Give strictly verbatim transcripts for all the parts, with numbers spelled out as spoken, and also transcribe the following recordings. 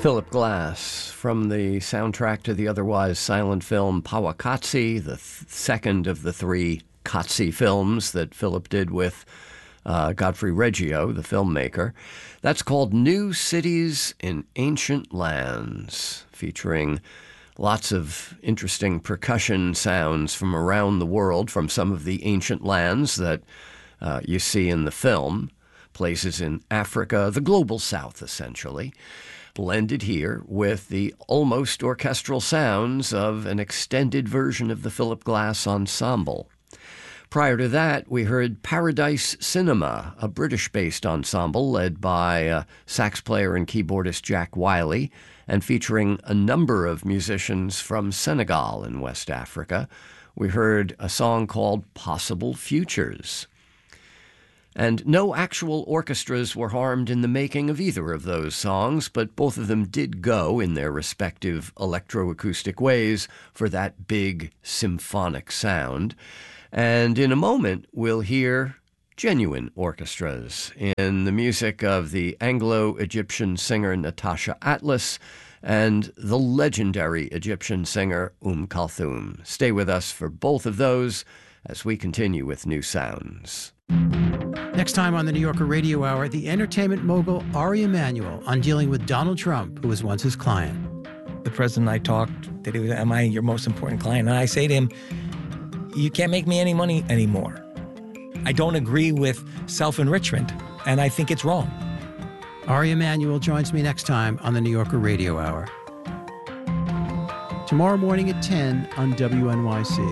Philip Glass from the soundtrack to the otherwise silent film Powakatsi, the th- second of the three Katsi films that Philip did with uh, Godfrey Reggio, the filmmaker. That's called New Cities in Ancient Lands, featuring lots of interesting percussion sounds from around the world, from some of the ancient lands that uh, you see in the film, places in Africa, the global south, essentially, blended here with the almost orchestral sounds of an extended version of the Philip Glass Ensemble. Prior to that, we heard Paradise Cinema, a British-based ensemble led by uh, sax player and keyboardist Jack Wiley, and featuring a number of musicians from Senegal in West Africa. We heard a song called Possible Futures. And no actual orchestras were harmed in the making of either of those songs, but both of them did go in their respective electroacoustic ways for that big symphonic sound. And in a moment, we'll hear genuine orchestras in the music of the Anglo-Egyptian singer Natasha Atlas and the legendary Egyptian singer Umm Kulthum. Stay with us for both of those as we continue with New Sounds. Next time on the New Yorker Radio Hour, the entertainment mogul Ari Emanuel on dealing with Donald Trump, who was once his client. The president and I talked, that he was, am I your most important client? And I say to him, you can't make me any money anymore. I don't agree with self-enrichment, and I think it's wrong. Ari Emanuel joins me next time on the New Yorker Radio Hour. Tomorrow morning at ten on W N Y C.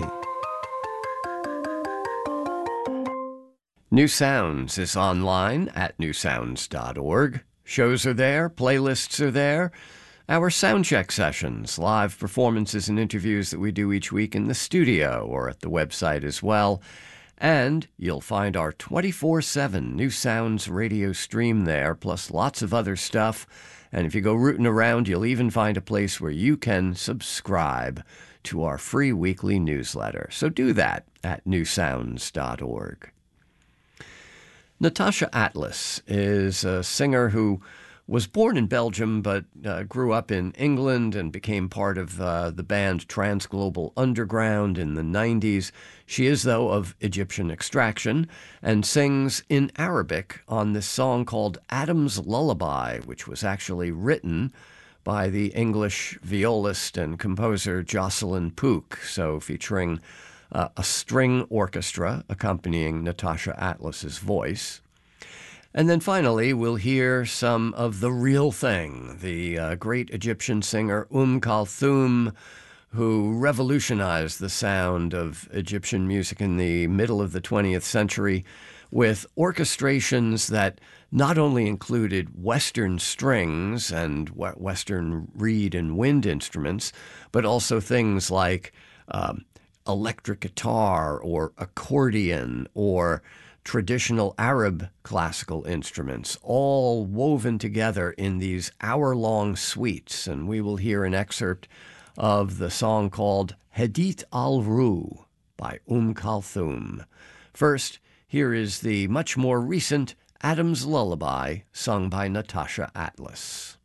New Sounds is online at new sounds dot org. Shows are there, playlists are there. Our soundcheck sessions, live performances and interviews that we do each week in the studio or at the website as well. And you'll find our twenty-four seven New Sounds radio stream there, plus lots of other stuff. And if you go rooting around, you'll even find a place where you can subscribe to our free weekly newsletter. So do that at new sounds dot org. Natasha Atlas is a singer who was born in Belgium but uh, grew up in England and became part of uh, the band Transglobal Underground in the nineties. She is, though, of Egyptian extraction and sings in Arabic on this song called Adam's Lullaby, which was actually written by the English violist and composer Jocelyn Pook, so featuring Uh, a string orchestra accompanying Natasha Atlas's voice. And then finally, we'll hear some of the real thing, the uh, great Egyptian singer Umm Kulthum, who revolutionized the sound of Egyptian music in the middle of the twentieth century with orchestrations that not only included Western strings and Western reed and wind instruments, but also things like um, electric guitar or accordion or traditional Arab classical instruments, all woven together in these hour-long suites. And we will hear an excerpt of the song called Hadith al-Ruh by Umm Kulthum. First, here is the much more recent Adam's Lullaby, sung by Natasha Atlas.